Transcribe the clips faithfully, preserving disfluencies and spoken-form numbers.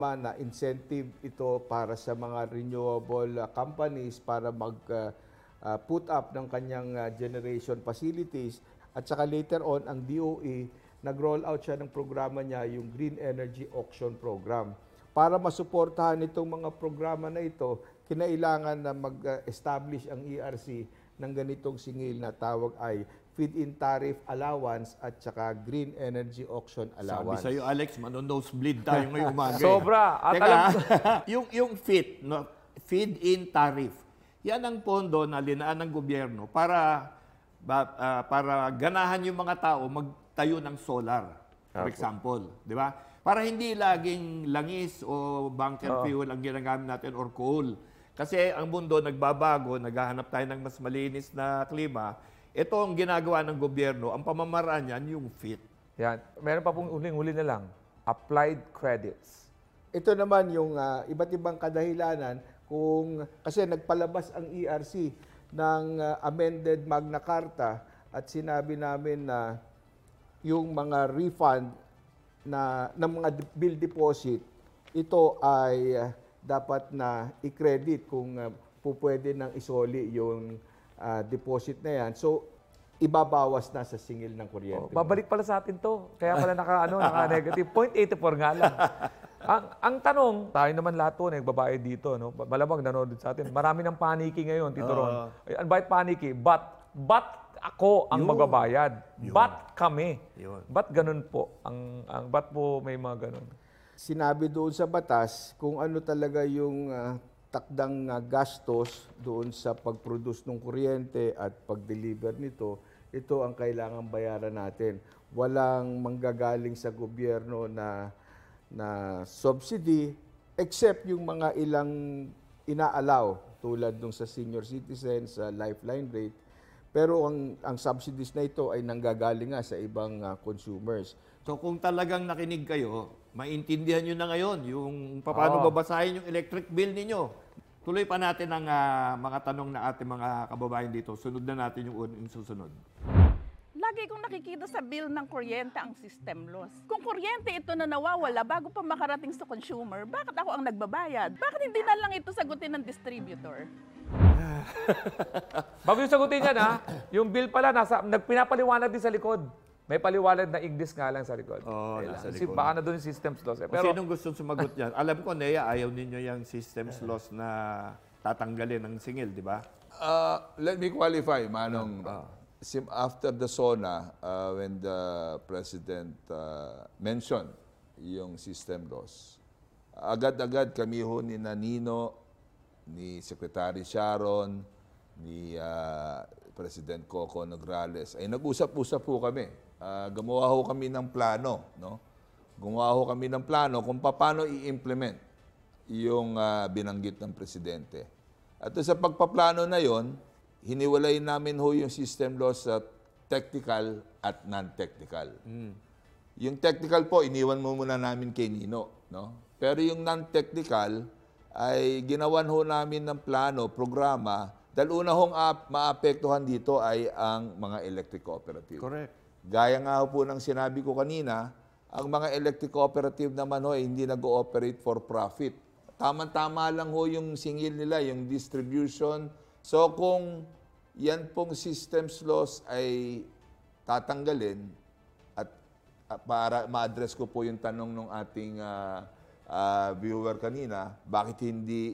na incentive ito para sa mga renewable uh, companies para mag uh, uh, put up ng kanyang uh, generation facilities at saka later on ang D O E nag-roll out siya ng programa niya yung Green Energy Auction Program. Para masuportahan itong mga programa na ito, kinailangan na mag-establish ang E R C ng ganitong singil na tawag ay feed-in tariff allowance at saka green energy auction allowance. Sabi sa'yo, Alex, mano-nosebleed tayo ngayong umaga. Sobra. At Teka, alam, yung, yung FIT, no, feed-in tariff, yan ang pondo na linaan ng gobyerno para, ba, ah, para ganahan yung mga tao magtayo ng solar, for Apo. example. Di ba? Para hindi laging langis o bunker Oo. fuel ang ginagamit natin or coal. Kasi ang mundo nagbabago, naghahanap tayo ng mas malinis na klima. Ito ang ginagawa ng gobyerno, ang pamamaraan niyan yung FIT. yan. Meron pa pong uling-uli na lang. Applied credits. Ito naman yung uh, iba't ibang kadahilanan kung kasi nagpalabas ang E R C ng uh, amended Magna Carta at sinabi namin na yung mga refund na ng mga bill deposit ito ay uh, dapat na i-credit kung uh, pupwede nang isoli yung uh, deposit na yan. So, ibabawas na sa singil ng kuryente. Oh, babalik pala sa atin to. Kaya pala naka, ano, naka-negative. zero point eight four nga lang. ang, ang tanong, tayo naman lahat po, nagbabayad dito. No? Malamang nanonood sa atin. Marami ng paniki ngayon, Tito Ron. Uh, Bakit paniki? But, but ako ang Yun. magbabayad. Yun. But kami. Yun. Ba't ganun po? Ang, ang, ba't po may mga ganun? Sinabi doon sa batas kung ano talaga yung uh, takdang uh, gastos doon sa pag-produce ng kuryente at pag-deliver nito, ito ang kailangang bayaran natin. Walang manggagaling sa gobyerno na na subsidy except yung mga ilang inaalaw tulad nung sa senior citizens, sa lifeline rate. Pero ang ang subsidies na ito ay nanggagaling nga sa ibang uh, consumers. So kung talagang nakinig kayo, maintindihan nyo na ngayon yung paano Oo. babasahin yung electric bill ninyo. Tuloy pa natin ang ah, mga tanong na ating mga kababayan dito. Sunod na natin yung, un- yung susunod. Lagi kong nakikita sa bill ng kuryente ang system loss. Kung kuryente ito na nawawala bago pa makarating sa consumer, bakit ako ang nagbabayad? Bakit hindi na lang ito sagutin ng distributor? Bago yung sagutin yan, ha? Yung bill pala, nasa, nagpinapaliwanag din sa likod. May paliwanag na English nga lang sa likod. Oo, Kailangan. nasa Kasi likod. baka na doon yung systems loss. Eh. Kung Pero, sinong gustong sumagot niyan? Alam ko, Nea, ayaw ninyo yung systems loss na tatanggalin ng singil, di ba? Uh, let me qualify, Manong. Ah. Sim- After the SONA, uh, when the President uh, mentioned yung system loss, agad-agad kami ho ni Nanino, ni Secretary Sharon, ni uh, President Coco Nograles, ay nag-usap-usap po kami. Uh, gumawa ho kami ng plano, no? Gumawa ho kami ng plano kung paano i-implement yung uh, binanggit ng Presidente. At sa pagpaplano na yon, hiniwalay namin ho yung system loss sa technical at non-technical. Yung technical po, iniwan mo muna namin kay Nino. No? Pero yung non-technical, ay ginawan ho namin ng plano, programa, dahil una hong ap- maapektuhan dito ay ang mga electric cooperative. Correct. Gaya nga ho po ng sinabi ko kanina, ang mga electric cooperative naman ho ay hindi nag-ooperate for profit. Tama-tama lang ho yung singil nila, yung distribution. So kung yan pong systems loss ay tatanggalin at uh, para ma-address ko po yung tanong ng ating uh, uh, viewer kanina, bakit hindi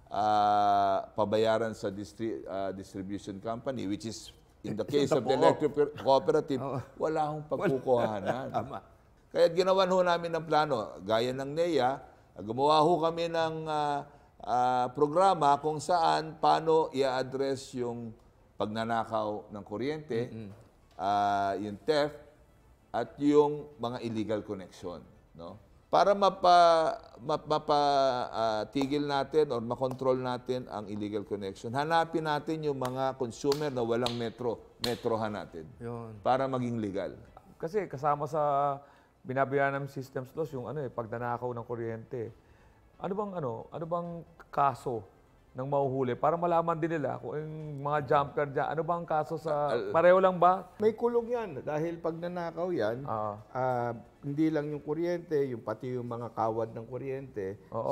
uh, pabayaran sa distri- uh, distribution company, which is in the case of the electric cooperative, wala hong pagkukuhanan. Tama. Kaya ginawan ho namin ng plano, gaya ng N E A, gumawa ho kami ng ah, ah, programa kung saan paano i-address yung pagnanakaw ng kuryente, ah, yung theft, at yung mga illegal connection. No? Para mapa, map- mapa, ah, tigil natin or makontrol natin ang illegal connection, hanapin natin yung mga consumer na walang metro, metrohan natin Yun. para maging legal. kasi kasama sa binabayaran ng systems loss, yung ano eh, pagnanakaw ng kuryente. Ano bang ano, ano bang kaso ng mahuhuli para malaman din nila kung yung mga jumper dyan, ano ba ang kaso sa... Pareho lang ba? May kulong yan dahil pag nanakaw yan, Ah. ah, hindi lang yung kuryente, yung pati yung mga kawad ng kuryente, Oo.